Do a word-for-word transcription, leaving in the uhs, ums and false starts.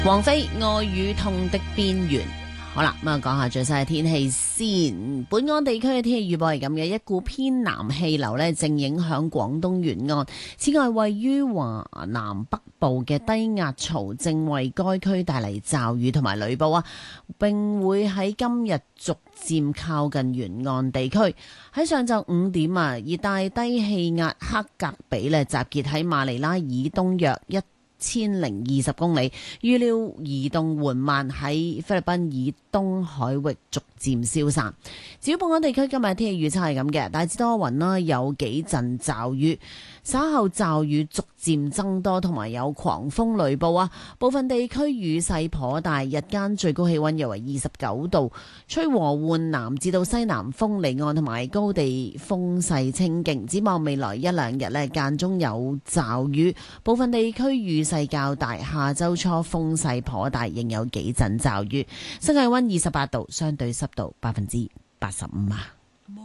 王菲愛與痛的邊緣。好啦，咁啊講下最新嘅天氣先。本港地區嘅天氣預報係咁嘅，一股偏南氣流呢正影響廣東沿岸。此外，位於華南北部嘅低壓槽正為該區帶嚟驟雨同埋雷暴啊，並會喺今日逐漸靠近沿岸地區。喺上晝五點啊，熱帶低氣壓克格比呢集結喺馬尼拉以東約一千零二十公里，預料移動緩慢，喺菲律賓以東海域逐漸消散。至於本港地區今日天氣預測係咁嘅，大致多雲啦，有幾陣驟雨，稍後驟雨逐漸增多，同埋有狂風雷暴啊！部分地區雨勢頗大，日間最高氣溫約為二十九度，吹和緩南至到西南風，離岸同埋高地風勢清勁。展望未來一兩日呢，間中有驟雨，部分地區雨勢較大，下周初風勢頗大，仍有幾陣驟雨。室氣溫二十八度，相對濕度百分之八十五啊。